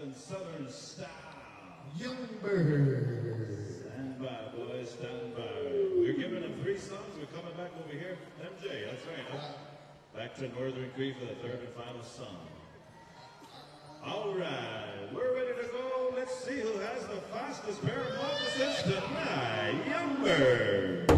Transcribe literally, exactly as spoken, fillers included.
and Southern style. Youngberg. Stand by, boys, stand by. We're giving them three songs. We're coming back over here. M J, that's right. Huh? Back to Northern Cree for the third and final song. All right, we're ready to go. Let's see who has the fastest pair of moccasins tonight. Youngberg.